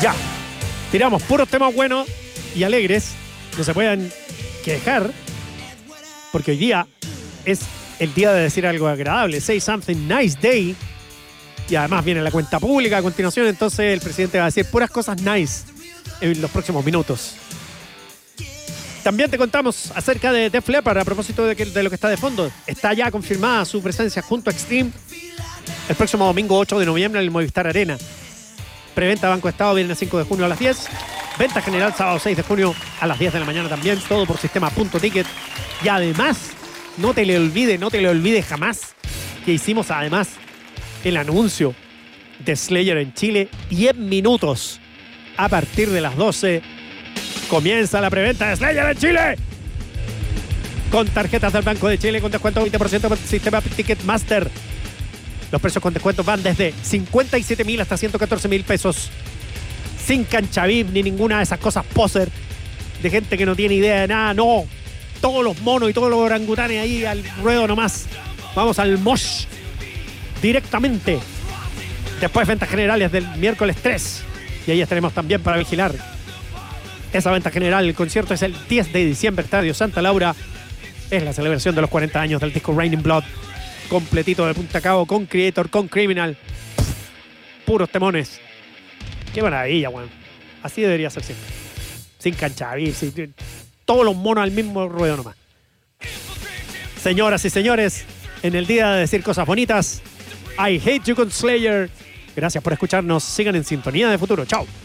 Ya. Tiramos puros temas buenos y alegres. No se pueden quejar. Porque hoy día es el día de decir algo agradable. Say something nice day. Y además viene la cuenta pública a continuación. Entonces el presidente va a decir puras cosas nice en los próximos minutos. También te contamos acerca de Def Leppard a propósito de lo que está de fondo. Está ya confirmada su presencia junto a Extreme el próximo domingo 8 de noviembre en el Movistar Arena. Preventa Banco Estado viernes 5 de junio a las 10. Venta general sábado 6 de junio a las 10 de la mañana también. Todo por sistema .ticket. Y además, no te le olvide jamás que hicimos además el anuncio de Slayer en Chile. 10 minutos a partir de las 12. Comienza la preventa de Slayer en Chile. Con tarjetas del Banco de Chile con descuento 20% por el sistema Ticketmaster. Los precios con descuentos van desde 57.000 hasta 114.000 pesos. Sin cancha VIP ni ninguna de esas cosas poser de gente que no tiene idea de nada. No, todos los monos y todos los orangutanes ahí al ruedo nomás. Vamos al mosh directamente. Después ventas generales del miércoles 3. Y ahí estaremos también para vigilar esa venta general. El concierto es el 10 de diciembre, Estadio Santa Laura. Es la celebración de los 40 años del disco Raining Blood. Completito de punta a cabo, con Creator, con Criminal. Puros temones. Qué maravilla, weón. Así debería ser siempre. Sin cancha, sin todos los monos al mismo ruedo nomás. Señoras y señores, en el día de decir cosas bonitas, I Hate You con Slayer. Gracias por escucharnos. Sigan en sintonía de futuro. Chao.